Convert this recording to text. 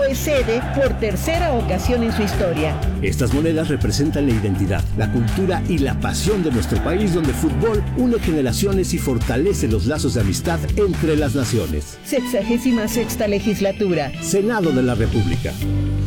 fue sede por tercera ocasión en su historia. Estas monedas representan la identidad, la cultura y la pasión de nuestro país, donde el fútbol une generaciones y fortalece los lazos de amistad entre las naciones. 66ª legislatura. Senado de la República.